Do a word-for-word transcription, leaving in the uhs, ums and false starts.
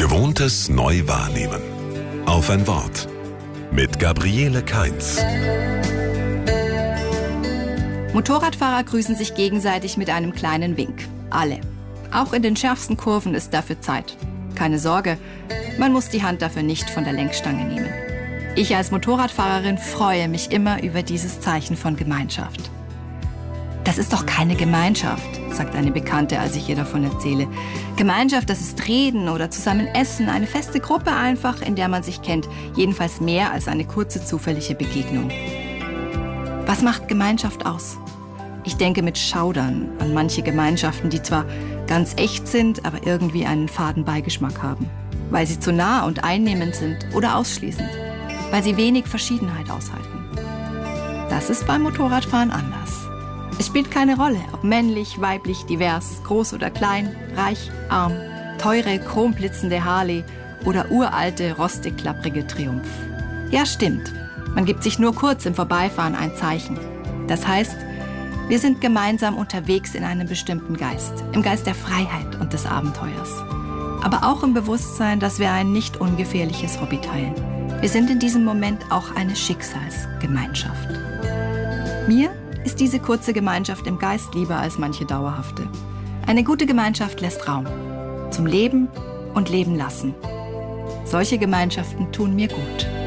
Gewohntes neu wahrnehmen. Auf ein Wort. Mit Gabriele Kainz. Motorradfahrer grüßen sich gegenseitig mit einem kleinen Wink. Alle. Auch in den schärfsten Kurven ist dafür Zeit. Keine Sorge, man muss die Hand dafür nicht von der Lenkstange nehmen. Ich als Motorradfahrerin freue mich immer über dieses Zeichen von Gemeinschaft. Das ist doch keine Gemeinschaft, sagt eine Bekannte, als ich ihr davon erzähle. Gemeinschaft, das ist Reden oder zusammen essen, eine feste Gruppe einfach, in der man sich kennt. Jedenfalls mehr als eine kurze zufällige Begegnung. Was macht Gemeinschaft aus? Ich denke mit Schaudern an manche Gemeinschaften, die zwar ganz echt sind, aber irgendwie einen faden Beigeschmack haben. Weil sie zu nah und einnehmend sind oder ausschließend. Weil sie wenig Verschiedenheit aushalten. Das ist beim Motorradfahren anders. Es spielt keine Rolle, ob männlich, weiblich, divers, groß oder klein, reich, arm, teure, chromblitzende Harley oder uralte, rostig-klapprige Triumph. Ja, stimmt. Man gibt sich nur kurz im Vorbeifahren ein Zeichen. Das heißt, wir sind gemeinsam unterwegs in einem bestimmten Geist, im Geist der Freiheit und des Abenteuers. Aber auch im Bewusstsein, dass wir ein nicht ungefährliches Hobby teilen. Wir sind in diesem Moment auch eine Schicksalsgemeinschaft. Mir ist diese kurze Gemeinschaft im Geist lieber als manche dauerhafte. Eine gute Gemeinschaft lässt Raum zum Leben und Leben lassen. Solche Gemeinschaften tun mir gut.